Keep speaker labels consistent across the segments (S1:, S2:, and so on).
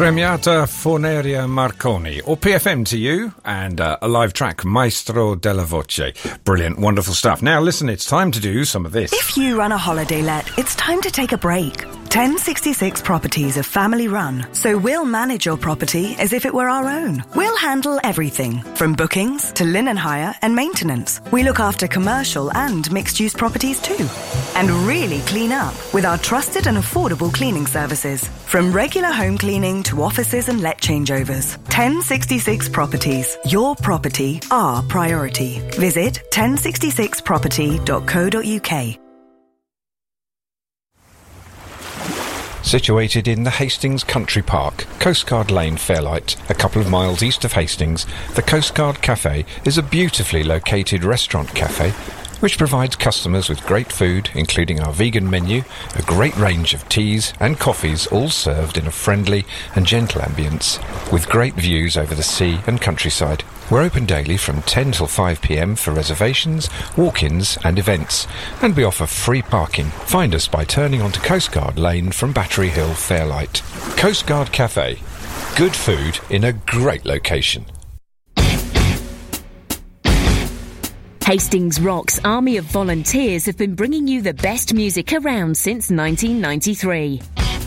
S1: Premiata Forneria Marconi, or PFM to you, and a live track, Maestro della Voce. Brilliant, wonderful stuff. Now listen, it's time to do some of this.
S2: If you run a holiday let, it's time to take a break. 1066 Properties are family run, so we'll manage your property as if it were our own. We'll handle everything, from bookings to linen hire and maintenance. We look after commercial and mixed-use properties too. And really clean up with our trusted and affordable cleaning services. From regular home cleaning to offices and let changeovers. 1066 Properties. Your property, our priority. Visit 1066property.co.uk.
S1: Situated in the Hastings Country Park, Coastguard Lane, Fairlight, a couple of miles east of Hastings, the Coastguard Cafe is a beautifully located restaurant cafe which provides customers with great food, including our vegan menu, a great range of teas and coffees, all served in a friendly and gentle ambience, with great views over the sea and countryside. We're open daily from 10 till 5 p.m. for reservations, walk-ins and events, and we offer free parking. Find us by turning onto Coastguard Lane from Battery Hill, Fairlight. Coastguard Cafe. Good food in a great location.
S3: Hastings Rock's army of volunteers have been bringing you the best music around since 1993.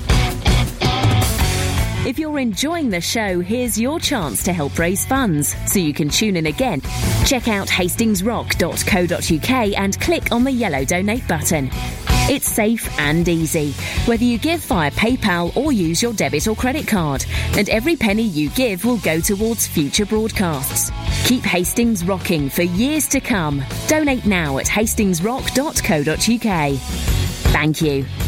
S3: If you're enjoying the show, here's your chance to help raise funds, so you can tune in again. Check out hastingsrock.co.uk and click on the yellow donate button. It's safe and easy, whether you give via PayPal or use your debit or credit card, and every penny you give will go towards future broadcasts. Keep Hastings rocking for years to come. Donate now at hastingsrock.co.uk. Thank you.